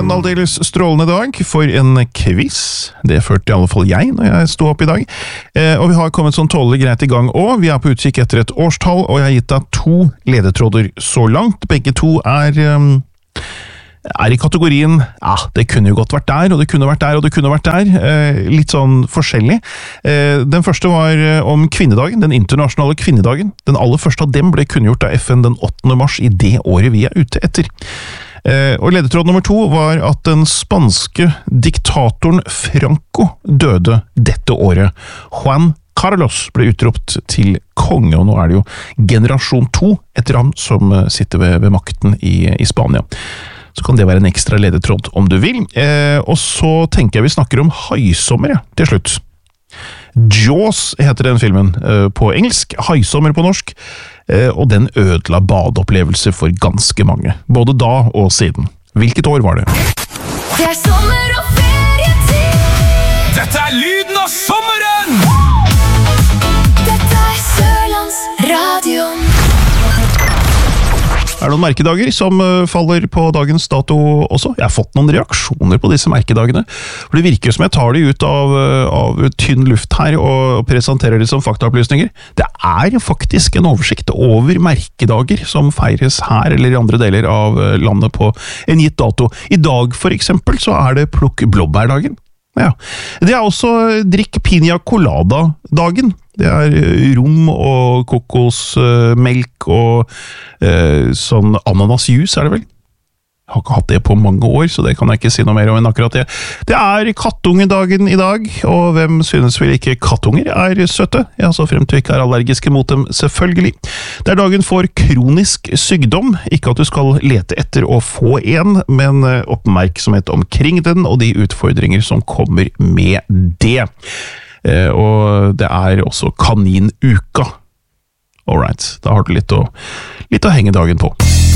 En aldeles strålende dag for en quiz. Det følte i alle fall jeg når jeg sto opp i dag. Og vi har kommet sånn tålelig greit i gang også. Vi er på utkikk etter et årstall, og jeg har gitt deg 2 ledetråder så langt. Begge 2 er i kategorien, ja, det kunne jo godt vært der, og det kunne vært der, og det kunne vært der. Litt sånn forskjellig. Den første var om kvinnedagen, den internasjonale kvinnedagen. Den aller første av dem ble kunngjort av FN den 8. mars i det året vi er ute etter. Og ledetråd nummer 2 var at den spanske diktatoren Franco døde dette året. Juan Carlos ble utropt til konge, og nå er det jo generasjon 2 etter ham som sitter ved makten i Spania. Så kan det være en ekstra ledetråd om du vil. Og så tenker jeg vi snakker om haisommer til slutt. Jaws heter den filmen på engelsk, haisommer på norsk, og den ødela badeopplevelse for ganske mange, både da og siden. Hvilket år var det? Det er sommer og ferietid. Dette er lyden av sommeren! Dette er Sørlandsradioen. Er det noen merkedager som faller på dagens dato også? Jeg har fått noen reaksjoner på disse merkedagene, for det virker som jeg tar de ut av tynn luft her og presenterer de som faktaopplysninger. Det er faktisk en oversikt over merkedager som feires her eller i andre deler av landet på en gitt dato. I dag for eksempel så er det plukk blåbærdagen. Ja. Det er også drikk piña colada-dagen. Det er rom og kokosmelk og sånn ananasjus er det vel? Jeg har ikke hatt det på mange år, så det kan jeg ikke si noe mer om enn akkurat det. Det er kattungedagen i dag, og hvem synes vel ikke kattunger er søtte? Ja, så frem til ikke er allergiske mot dem, selvfølgelig. Det er dagen for kronisk sykdom, ikke at du skal lete etter å få en, men oppmerksomhet omkring den og de utfordringer som kommer med det. Og det er også kaninuka. Alright, da har du litt å henge dagen på.